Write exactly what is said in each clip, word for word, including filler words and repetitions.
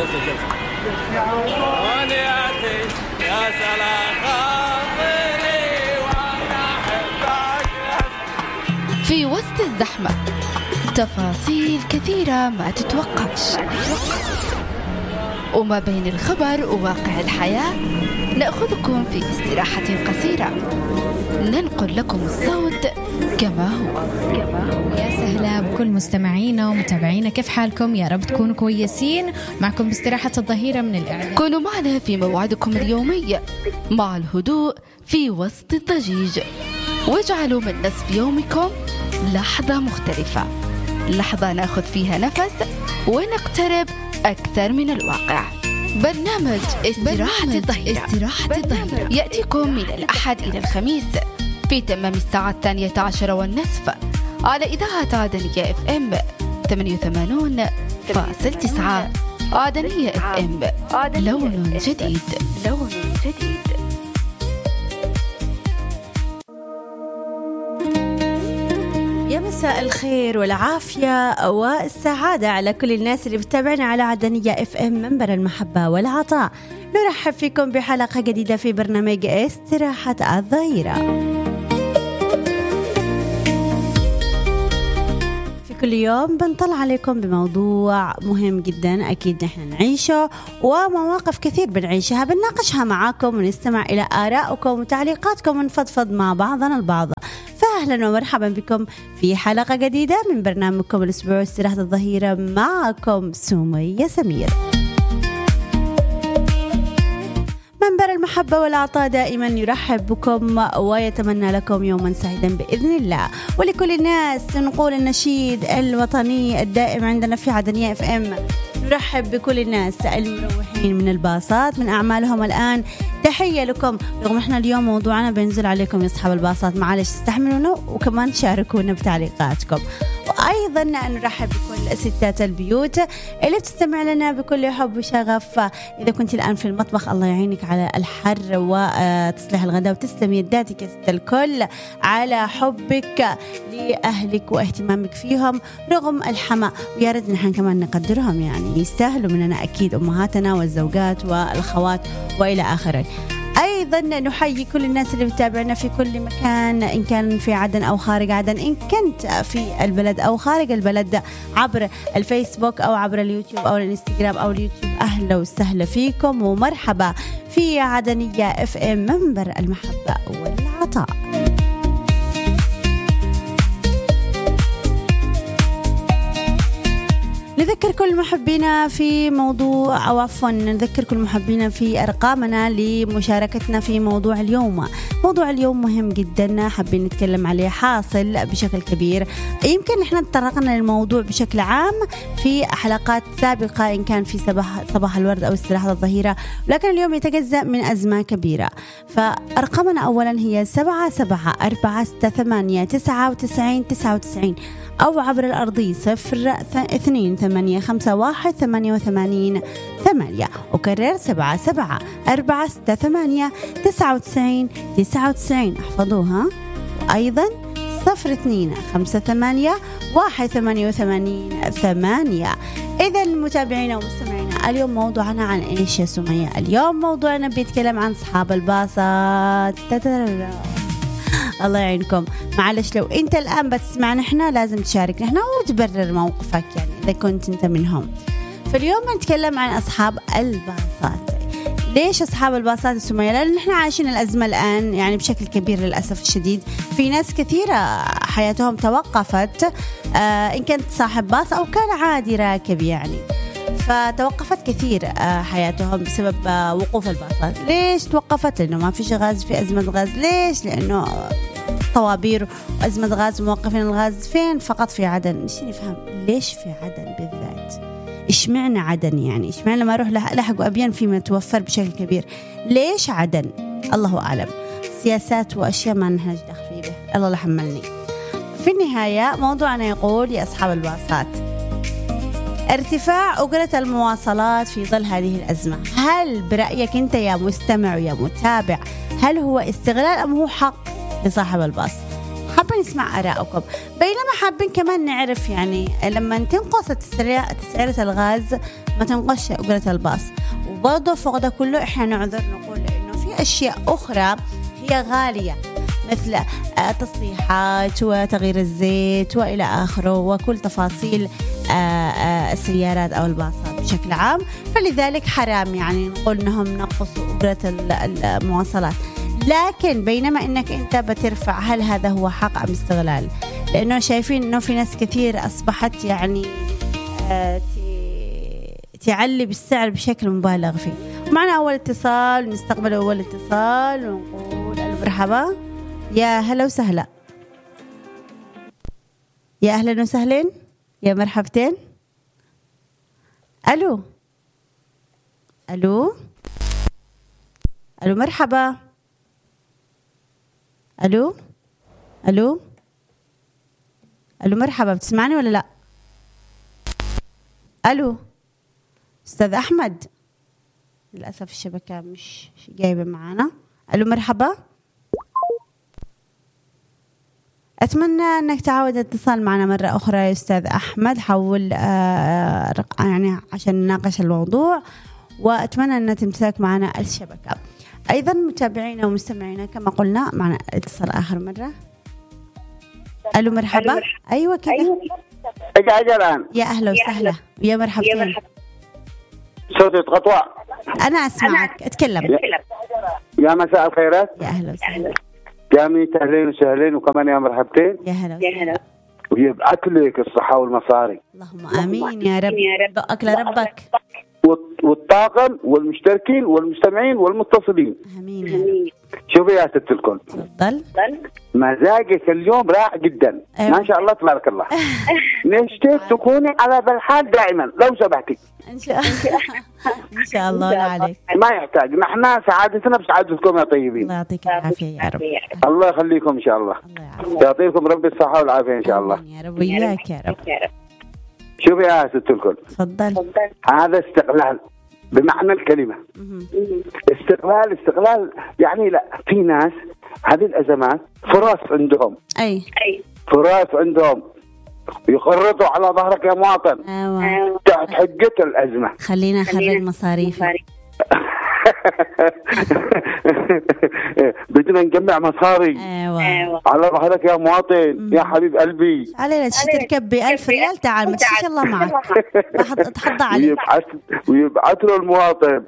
جلسة جلسة يا سلام خاطري وانا احبك. في وسط الزحمة تفاصيل كثيرة ما تتوقفش، وما بين الخبر وواقع الحياة نأخذكم في استراحة قصيرة ننقل لكم الصوت كما هو. كما هو. يا سهلا بكل مستمعينا ومتابعينا، كيف حالكم؟ يا رب تكونوا كويسين. معكم باستراحة الظهيرة من الإعلام. كونوا معنا في موعدكم اليومي مع الهدوء في وسط الضجيج، واجعلوا من نصف يومكم لحظة مختلفة، لحظة ناخذ فيها نفس ونقترب أكثر من الواقع. برنامج استراحة الظهيرة استراحة الظهيرة يأتيكم من الأحد إلى الخميس في تمام الساعة الثانية عشرة والنصف على إذاعة عدنية اف ام ثمانية وثمانين فاصل تسعة. عدنية اف ام، لون جديد. لون جديد. يا مساء الخير والعافية والسعادة على كل الناس اللي بتتابعنا على عدنية اف ام منبر المحبة والعطاء. نرحب فيكم بحلقة جديدة في برنامج استراحة الظهيرة. في كل يوم بنطلع عليكم بموضوع مهم جدا أكيد نحن نعيشه، ومواقف كثير بنعيشها بنناقشها معاكم ونستمع إلى آرائكم وتعليقاتكم ونفضفض مع بعضنا البعض. أهلا ومرحبا بكم في حلقة جديدة من برنامجكم الأسبوع استراحة الظهيرة، معكم سمية سمير. منبر المحبة والعطاء دائما يرحب بكم ويتمنى لكم يوما سعيدا بإذن الله. ولكل الناس نقول النشيد الوطني الدائم عندنا في عدنية اف ام. نرحب بكل الناس المروحين من الباصات من أعمالهم الآن، تحية لكم. رغم احنا اليوم موضوعنا بينزل عليكم يا أصحاب الباصات، معلش استحملونا وكمان شاركونا بتعليقاتكم. وأيضا نرحب بكل ستات البيوت اللي بتستمع لنا بكل حب وشغف. إذا كنت الآن في المطبخ الله يعينك على الحر وتصليح الغداء، وتسلم يداتك يا ست الكل على حبك لأهلك واهتمامك فيهم رغم الحمى. ويا ريت نحن كمان نقدرهم، يعني يستاهلوا مننا أكيد أمهاتنا والزوجات والأخوات وإلى آخره. أيضا نحيي كل الناس اللي بتابعنا في كل مكان، إن كان في عدن أو خارج عدن، إن كنت في البلد أو خارج البلد، عبر الفيسبوك أو عبر اليوتيوب أو الانستغرام أو اليوتيوب. أهلا وسهلا فيكم ومرحبا في عدنية اف ام منبر المحبة والعطاء. نذكر كل محبينا في موضوع أو عفوا نذكر كل محبينا في أرقامنا لمشاركتنا في موضوع اليوم. موضوع اليوم مهم جدا، حابين نتكلم عليه حاصل بشكل كبير. يمكن نحن تطرقنا للموضوع بشكل عام في حلقات سابقة، إن كان في صباح, صباح الورد أو استراحة الظهيرة، لكن اليوم يتجزأ من أزمة كبيرة. فأرقامنا أولا هي سبعة سبعة أربعة ستة ثمانية تسعة وتسعين تسعة وتسعين أو عبر الأرضي صفر اثنين ثمانية خمسة واحد ثمانية وثمانين ثمانية. أكرر سبعة سبعة أربعة ستة ثمانية تسعة وتسعين تسعة وتسعين، احفظوها. أيضا صفر اثنين خمسة ثمانية واحد ثمانية وثمانين ثمانية. إذا متابعينا ومستمعينا، اليوم موضوعنا عن إيش يا سمية؟ اليوم موضوعنا بيتكلم عن أصحاب الباصات. الله يعينكم. معلش لو انت الآن بتسمع نحنا لازم تشارك نحنا وتبرر موقفك، يعني إذا كنت انت منهم. فاليوم نتكلم عن أصحاب الباصات. ليش أصحاب الباصات يا سمية؟ لأن نحنا عايشين الأزمة الآن يعني بشكل كبير للأسف الشديد. في ناس كثيرة حياتهم توقفت، آه إن كنت صاحب باص أو كان عادي راكب يعني، فتوقفت كثير حياتهم بسبب وقوف الباصات. ليش توقفت؟ لأنه ما فيش غاز، في أزمة غاز. ليش؟ لأنه طوابير وأزمة غاز، موقفين الغاز فين؟ فقط في عدن. نشي نفهم ليش في عدن بالذات؟ إيش معنى عدن يعني؟ إيش معنى لما أروح لحق وأبيان في متوفر بشكل كبير؟ ليش عدن؟ الله أعلم. سياسات وأشياء ما نحن دخل فيه، الله لا حملني. في النهاية موضوعنا يقول يا أصحاب الباصات، ارتفاع أجرة المواصلات في ظل هذه الأزمة، هل برأيك أنت يا مستمع ويا متابع هل هو استغلال أم هو حق لصاحب الباص؟ حابين نسمع آراءكم. بينما حابين كمان نعرف يعني لما تنقص تسعيرة الغاز ما تنقصش أجرة الباص، وبرضه فوق ده كله إحنا نعذر نقول إنه في أشياء أخرى هي غالية مثل تصليحات وتغيير الزيت وإلى آخره، وكل تفاصيل السيارات أو الباصات بشكل عام. فلذلك حرام يعني نقول إنهم نقصوا أجرة المواصلات. لكن بينما إنك أنت بترفع، هل هذا هو حق أم استغلال؟ لأنه شايفين إنه في ناس كثير أصبحت يعني تعلي بالسعر بشكل مبالغ فيه. معنا أول اتصال، نستقبل أول اتصال ونقول مرحبا. يا هلا وسهلا، يا أهلا وسهلين، يا مرحبتين. ألو ألو ألو مرحبا. ألو ألو ألو مرحبا، بتسمعني ولا لا؟ ألو أستاذ أحمد، للأسف الشبكة مش جايبة معانا. ألو مرحبا، أتمنى أنك تعود الاتصال معنا مرة أخرى يا أستاذ أحمد. حول آه يعني عشان نناقش الموضوع، وأتمنى أن تمسك معنا الشبكة. أيضا متابعينا ومستمعينا كما قلنا معنا اتصال آخر مرة. ألو مرحبا. ألو. أيوة كده. أيوة. يا أهلا وسهلا، يا مرحبتين. صوتي تقطع. أنا أسمعك، أتكلم. يا مساء الخيرات. يا أهلا وسهلا. جامي أهلين وسهلين، وكمان يا مرحبتين. يا هلا وسهلا. ويبعث لك الصحة والمصاري. اللهم آمين يا رب. دقك لربك. والطاقم والمشتركين والمستمعين والمتصلين. آمين يا رب. شوفي يا ست الكل، تفضل. مزاجك اليوم رائع جدا. أيوة. ما شاء الله تبارك الله. نشتك تكوني على ذا الحال دائما لو سمحتي. إن شاء الله. إن شاء الله لا عليك. ما يحتاج، نحن سعادتنا بسعادتكم يا طيبين. الله يعطيك العافية يا رب. الله يخليكم إن شاء الله. الله يعطيكم رب الصحة والعافية إن شاء الله. يا رب وياك يا رب. شوفي يا ست الكل، تفضل. هذا استقلال بمعنى الكلمة. استقلال استقلال يعني لا، في ناس هذه الأزمات فرص عندهم. أي فرص عندهم يخرطوا على ظهرك يا مواطن. أيوة. تحت حقة الأزمة. خلينا نخرج مصاريفي. بدنا نجمع مصاري. أيوة. على ظهرك يا مواطن. يا حبيب قلبي، علينا تركب بألف ريال، تعال ما تشيش الله معك. تحضى عليك. ويبعث ويبعث له المواطن.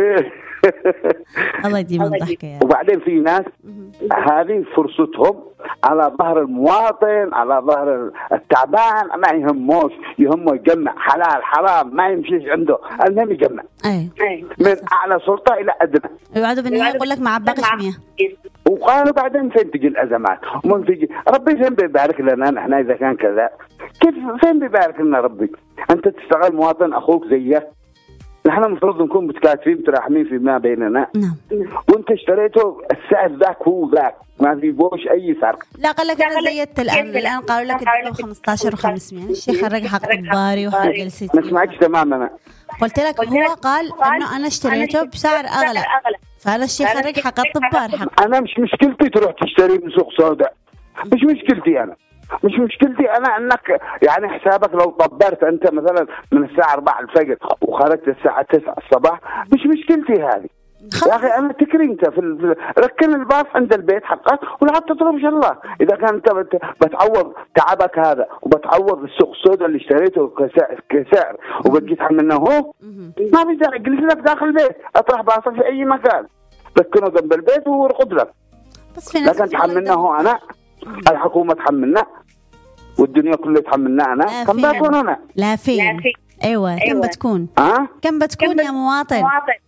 الله يديم الضحكة يا رب. وبعدين في ناس هذه فرصتهم على ظهر المواطن، على ظهر التعبان، ما يهموش، يهمه يجمع حلال حرام ما يمشيش عنده، المهم يجمع. أي. من أعلى سلطة إلى أدنى. يقعدوا بالنهاية يقول لك مع باقي مية. وقالوا بعدين فين تجي الأزمات ومن تجي ربي فين بيبارك لنا نحن إذا كان كذا؟ كيف فين بيبارك لنا ربي؟ أنت تشتغل مواطن أخوك زيك، نحن المفروض نكون متكاتفين متراحمين فيما بيننا. نعم. وانت اشتريته السعر ذاك هو ذاك، ما في بوش اي فرق. لا قال لك انا زيدت الان الان قالوا لك ادوا خمسة عشر وخمسمية. الشيخ خرج حق طباري وحق جلستي. ما سمعتش تماما. قلت لك هو قال انه انا اشتريته بسعر اغلى، فانا الشيخ خرج حق الطبار حق. انا مش مشكلتي تروح تشتري من سوق سوداء، مش مشكلتي انا مش مشكلتي انا انك يعني حسابك لو طبرت انت مثلا من الساعه أربعة الفجر وخرجت الساعه تسعة الصباح، مش مشكلتي هذه يا اخي. انا تكري انت في ركن الباص عند البيت حقك ولا تطلب ان شاء الله. اذا كان انت بتعوض تعبك هذا وبتعوض السوق السوداء اللي اشتريته كسعر وبتجي تحملنا هو، ما في داعي. جلس لك داخل البيت، اطرح باصك في اي مكان، ركنه جنب البيت وارقد لك. بس في ناس لكن تحملنا هو انا، الحكومه تحملنا والدنيا كلها تحملنا انا، كم بتكون هنا؟ لا في ايوه كم بتكون؟ ها كم بتكون يا مواطن؟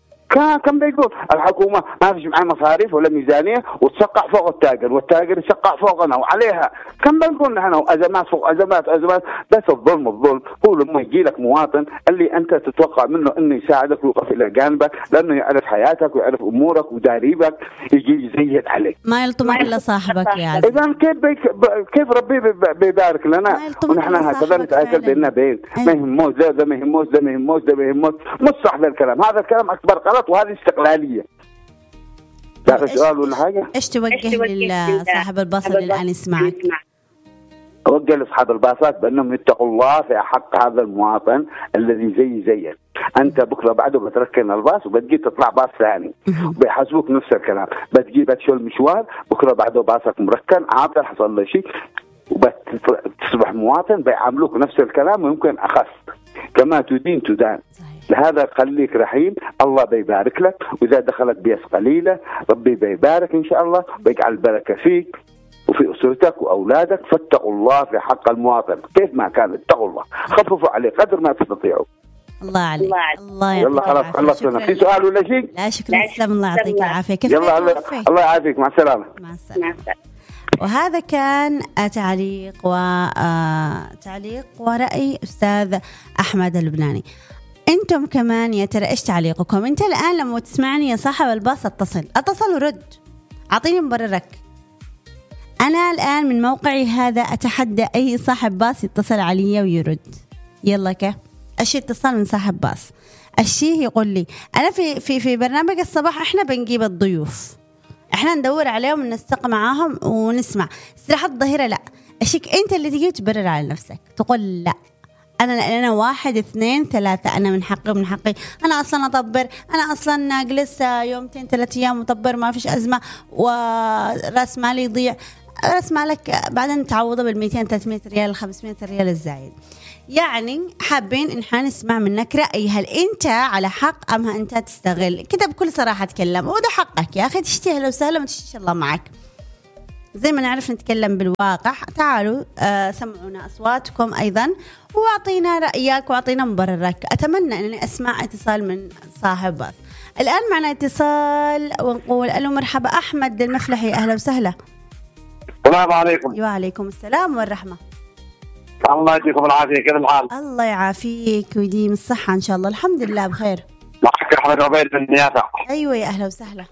كم بيقول الحكومة ما فيش معها مصاريف ولا ميزانية وتسقع فوق التاجر والتاجر يسقع فوقنا وعليها. كم بنقول نحن وأزمات فوق أزمات أزمات. بس الظلم الظلم هو لما يجي لك مواطن اللي أنت تتوقع منه إنه يساعدك ويوقف إلى جانبك لأنه يعرف حياتك ويعرف أمورك وداريبك، يجي يزيد عليك. ما يلطمك إلا صاحبك يا عزيز. إذا كيف بيك كيف ربي بيبارك لنا ونحن هكذا نتأكل بيننا بين ما يهموش ده ده ما يهموش ده ما يهموش ده ما يهموش. مش صح ذا الكلام، هذا الكلام أكبر غلط وهذه استقلالية. لا سؤال ولا حاجة؟ إيش توجه لصاحب البصر اللي الآن يسمعك؟ أوجه لأصحاب الباصات بأنهم يتقوا الله في حق هذا المواطن الذي زي زيك. أنت بكرة بعده بتركن الباص وبتجي تطلع باص ثاني بيحاسبوك نفس الكلام، بتجي بتشوي المشوار بكرة بعده باصك مركن عاطل حصل له شيء وبتصبح مواطن بيعاملوك نفس الكلام ويمكن أخف. كما تدين تدان. لهذا خليك رحيم، الله بيبارك لك، وإذا دخلت بيس قليلة ربي بيبارك إن شاء الله ويجعل البركة فيك وفي أسرتك وأولادك. فاتقوا الله في حق المواطن كيف ما كان، اتقوا الله، خففوا عليه قدر ما تستطيعوا. الله عليك. الله يعطيك. يلا خلاص خلصنا. في سؤال ولا شيء؟ لا شكرا تسلم. الله يعطيك العافية. كيف يلا الله, الله يعافيك. مع السلامة. مع السلامة. وهذا كان تعليق وتعليق ورأي أستاذ أحمد اللبناني. أنتم كمان يا ترى إيش تعليقكم؟ أنت الآن لما تسمعني يا صاحب الباص اتصل اتصل ورد، أعطيني مبررك. أنا الآن من موقعي هذا أتحدى أي صاحب باص يتصل علي ويرد. يلا كيف أشي اتصال من صاحب باص، الشيء يقول لي أنا في في في برنامج الصباح إحنا بنجيب الضيوف، إحنا ندور عليهم نستقى معاهم ونسمع. استراحة الظهيرة لا، أشيك أنت اللي تجي تبرر على نفسك تقول لا أنا أنا واحد اثنين ثلاثة، أنا من حقي من حقي أنا أصلا أطبر، أنا أصلا جلس يومتين ثلاثة أيام مطبر ما فيش أزمة ورأس مالي يضيع. رأس مالك بعدين تعوضه بالمئتين ثلاثمية ريال الخمسمية ريال الزايد. يعني حابين إن إحنا نسمع منك رأي، هل أنت على حق أم أنت تستغل كده؟ بكل صراحة تكلم، وده حقك يا أخي، تشتهي لو سهلة ما تشتهي الله معك. زي ما نعرف نتكلم بالواقع. تعالوا آه سمعونا أصواتكم أيضا واعطينا رأيك واعطينا مبررك. أتمنى أنني أسمع اتصال من صاحب باص. الآن معنا اتصال ونقول ألو مرحبا أحمد المفلحي، أهلا وسهلا. السلام عليكم. وعليكم السلام والرحمة. الله يديكم العافية، كيف الحال؟ الله يعافيك ويديم الصحة إن شاء الله. الحمد لله بخير. معك أحمد عبيد من نيافع. أيوة يا أهلا وسهلا.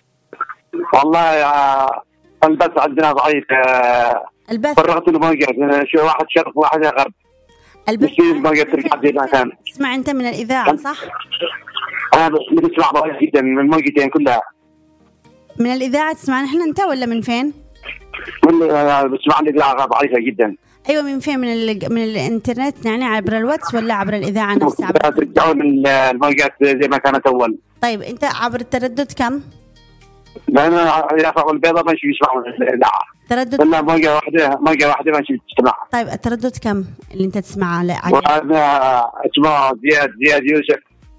والله يا البث عندنا ضعيف. البث فرغت الموجة، شو واحد شرق واحد غرب. البث الموجة ترجع زي ما كان. تسمع أنت من الإذاعة صح؟ أنا بسمع ضعيف جدا من الموجتين كلها. من الإذاعة تسمعنا إحنا أنت ولا من فين؟ من بسمع الإذاعة ضعيفة جدا. أيوة من فين؟ من ال... من الإنترنت يعني عبر الواتس ولا عبر الإذاعة نفسها؟ ترجعون من الموجات زي ما كانت أول. طيب أنت عبر التردد كم؟ لأن يافع البيضاء ما شي يسمعون الإذاعة. تردد ولا موجة واحدة موجة واحدة ما شي تسمع. طيب التردد كم اللي أنت تسمعه عليه؟ وأنا اسمه زياد زياد يوسف.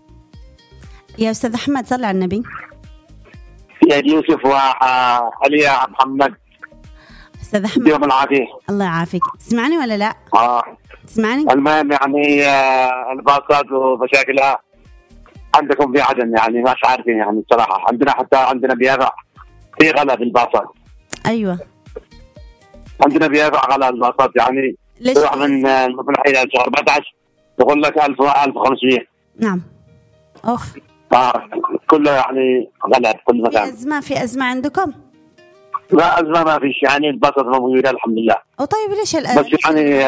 يا أستاذ أحمد صلى على النبي. زياد يوسف وعلي محمد. أستاذ أحمد يوم العافية. الله يعافيك. تسمعني ولا لا؟ آه. تسمعني؟ المهم يعني آه الباصات ومشاكلها عندكم في عدن يعني مش عارفين يعني الصراحة. عندنا حتى عندنا بيافع في غلا بالباصات. أيوة. عندنا بيافع غلا الباصات يعني. ليش؟ تروح من المفلحين شهر أربعة عشر يقول لك ألف ألف وخمسمية. نعم. أوف. آه كله يعني غلا في كل مكان. في أزمة في أزمة عندكم؟ لا أزمة ما فيش يعني الباصات موجودة الحمد لله. أو طيب ليش الآن؟ بس يعني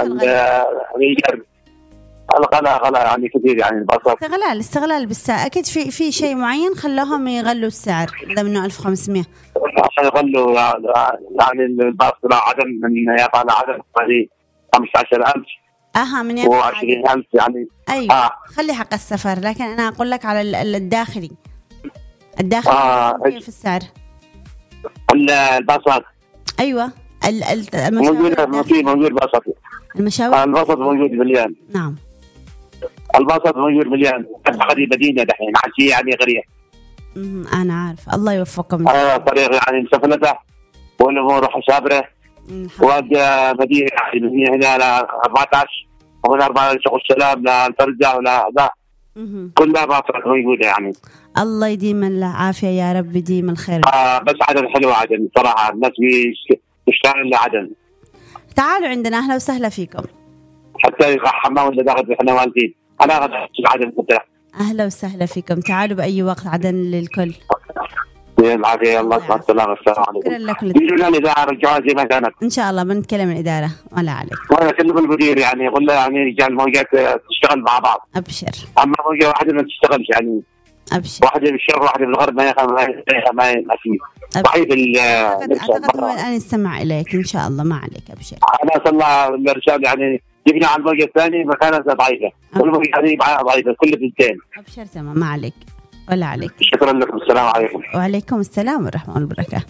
الغلاء غلاء يعني كثير يعني الباصات. استغلال استغلال بالسعر أكيد. في في شيء معين خلاهم يغلوا السعر إذا منه ألف وخمسمية. عشان يغلوا يعني الباص لا عدن من يافع لعدن يعني خمسة عشر ألف. أها من يافع وعشرين ألف يعني. أيوة. آه. خلي حق السفر، لكن أنا أقول لك على الداخلي. الداخلي آه. كيف السعر؟ الباصات. أيوة. المشاوير موجود موجود باصات. المشاوير. الباصات موجود مليان. نعم. الباصات موجود مليان. هذه مدينة دحين عشية يعني غرية. أنا عارف. الله يوفقكم. آه طريق يعني مسفلته والأمور حسابره. واد مدينة يعني من هنا ل أربعة عشر ومن أربعة شغل السلام للفرزة ولا ذا. كلها باصات موجودة يعني. الله يديم العافية يا رب، يديم الخير. آه بس عدن حلوة عدن صراحة، الناس بيشتغل لعدن. تعالوا عندنا، أهلا وسهلا فيكم. حتى يقع حمام ولا داخل احنا والدين. أنا غدا عدن كنت. أهلا وسهلا فيكم، تعالوا بأي وقت عدن للكل. العافية الله مع السلامة. السلام عليكم. شكرا لكم. يجونا الإذاعة رجعوها زي ما كانت. إن شاء الله بنتكلم الإدارة ولا عليك. وأنا أكلم المدير يعني يقول له يعني رجال الموجات تشتغل مع بعض. أبشر. أما موجة واحدة ما تشتغلش يعني. أبشر. واحدة بالشرق واحدة بالغرب، ما يخاف ما ما ما في ضعيف. أعتقد هو الآن يستمع إليك إن شاء الله، ما عليك أبشر. أنا صلى الإرشاد يعني يبني على البوجة الثاني مكانها ضعيفة، والبوجة هذه معها ضعيفة كل بنتين. أبشر تمام، ما عليك ولا عليك. شكرا لكم، السلام عليكم. وعليكم السلام ورحمة الله وبركاته.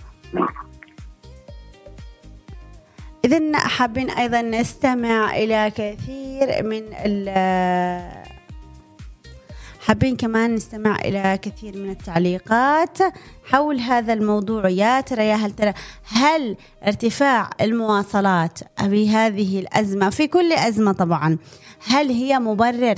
إذن حابين أيضا نستمع إلى كثير من ال حابين كمان نستمع إلى كثير من التعليقات حول هذا الموضوع. يا ترى يا هل ترى هل ارتفاع المواصلات بهذه الأزمة، في كل أزمة طبعا، هل هي مبرر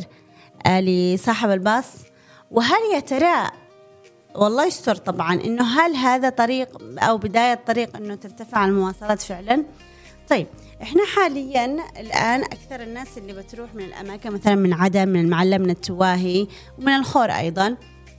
لصاحب الباص؟ وهل يا ترى والله يستر طبعا إنه هل هذا طريق أو بداية طريق إنه ترتفع المواصلات فعلا؟ طيب إحنا حاليا الآن أكثر الناس اللي بتروح من الأماكن مثلا من عدن، من المعلم، من التواهي، ومن الخور أيضا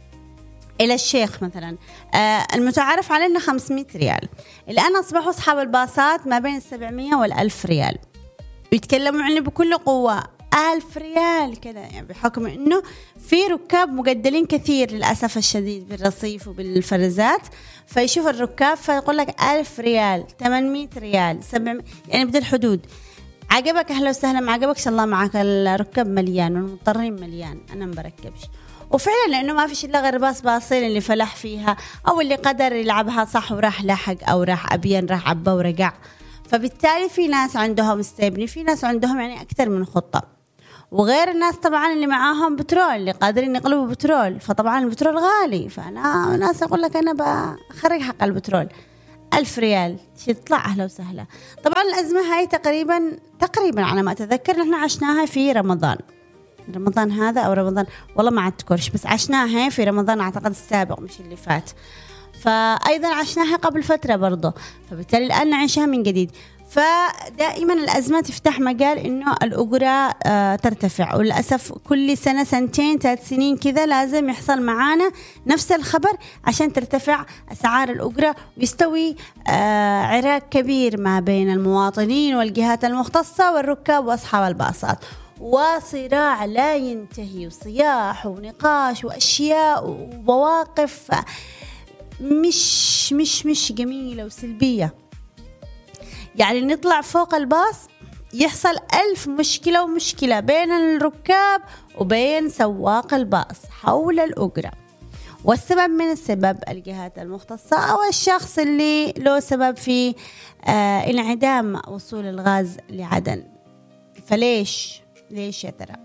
إلى الشيخ مثلا، آه المتعارف علينا خمسمائة ريال. الآن أصبحوا أصحاب الباصات ما بين السبعمائة والألف ريال، ويتكلموا عني بكل قوة ألف ريال كذا، يعني بحكم إنه في ركاب مقدلين كثير للأسف الشديد بالرصيف وبالفرزات، فيشوف الركاب فيقول لك ألف ريال، ثمانمائة ريال، سبعمائة، يعني بدل الحدود. عجبك أهلا وسهلا، ما عجبكش الله معك، الركاب مليان والمضطرين مليان، أنا ما بركبش. وفعلا لأنه ما فيش إلا غير باص باصين اللي فلح فيها أو اللي قدر يلعبها صح وراح لحق أو راح أبين راح عبا ورجع. فبالتالي في ناس عندهم استبني، في ناس عندهم يعني أكثر من خطة، وغير الناس طبعا اللي معاهم بترول اللي قادرين يقلبوا بترول، فطبعا البترول غالي. فأنا ناس أقول لك أنا بخرج حق البترول ألف ريال تطلع أهلا وسهلا. طبعا الأزمة هاي تقريبا تقريبا على ما أتذكر نحن عشناها في رمضان، رمضان هذا أو رمضان والله ما أذكرش، بس عشناها في رمضان أعتقد السابق مش اللي فات، فأيضا عشناها قبل فترة برضه، فبالتالي الآن نعيشها من جديد. فدائما الأزمة تفتح مجال إنه الأجرة آه ترتفع، وللأسف كل سنة سنتين ثلاث سنين كذا لازم يحصل معانا نفس الخبر عشان ترتفع أسعار الأجرة، ويستوي آه عراك كبير ما بين المواطنين والجهات المختصة والركاب وأصحاب الباصات، وصراع لا ينتهي، وصياح ونقاش وأشياء ومواقف مش مش مش جميلة وسلبية. يعني نطلع فوق الباص يحصل ألف مشكلة ومشكلة بين الركاب وبين سواق الباص حول الأجرة، والسبب من السبب الجهات المختصة أو الشخص اللي له سبب في آه انعدام وصول الغاز لعدن. فليش ليش يا ترى؟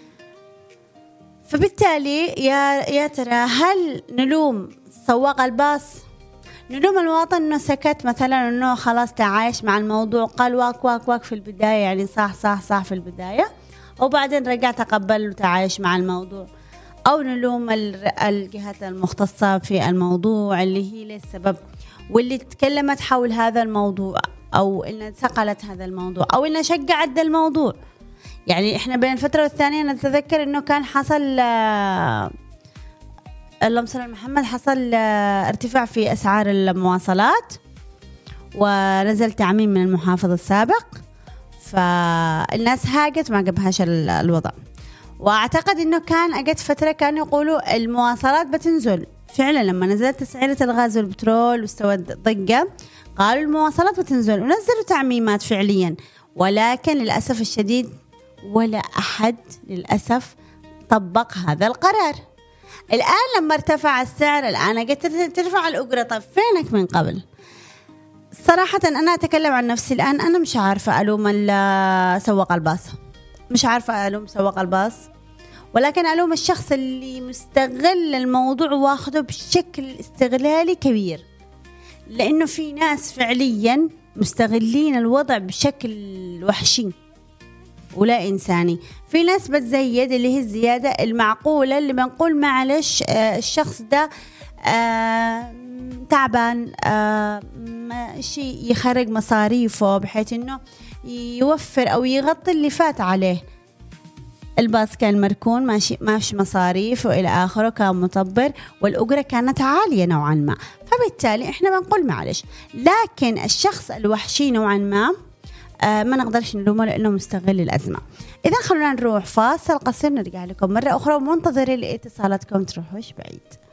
فبالتالي يا يا ترى هل نلوم سواق الباص، نلوم المواطن انه سكت مثلا، انه خلاص تعايش مع الموضوع، قال واك واك واك في البداية، يعني صح صح صح في البداية، وبعدين رجع تقبل وتعايش مع الموضوع؟ او نلوم الجهات المختصة في الموضوع اللي هي ليه السبب، واللي تكلمت حول هذا الموضوع، او انها سقلت هذا الموضوع، او انها شجعت الموضوع. يعني احنا بين الفترة والثانية نتذكر انه كان حصل آه اللهم صل على محمد، حصل ارتفاع في أسعار المواصلات ونزل تعميم من المحافظ السابق، فالناس هاجت ما عجبهاش الوضع. وأعتقد أنه كان أجت فترة كانوا يقولوا المواصلات بتنزل، فعلا لما نزلت تسعيرة الغاز والبترول واستوت ضجة قالوا المواصلات بتنزل ونزلوا تعميمات فعليا، ولكن للأسف الشديد ولا أحد للأسف طبق هذا القرار. الآن لما ارتفع السعر الآن قلت ترفع الأجرة، طيب فينك من قبل؟ صراحة أنا أتكلم عن نفسي الآن، أنا مش عارفة ألوم سواق الباص، مش عارفة ألوم سواق الباص، ولكن ألوم الشخص اللي مستغل الموضوع واخده بشكل استغلالي كبير، لأنه في ناس فعليا مستغلين الوضع بشكل وحشي ولا إنساني. في ناس بتزيد اللي هي الزيادة المعقولة اللي بنقول معلش آه الشخص ده آه تعبان، آه شيء يخرج مصاريفه بحيث إنه يوفر أو يغطي اللي فات عليه. الباص كان مركون ماشي ماشي مصاريف وإلى آخره، كان مطبر والأجرة كانت عالية نوعا ما، فبالتالي إحنا بنقول معلش. لكن الشخص الوحشي نوعا ما آه ما نقدرش نلومه لأنه مستغل الأزمة. إذا خلونا نروح فاصل قصير نرجع لكم مرة أخرى ومنتظرين لاتصالاتكم تروحوش بعيد.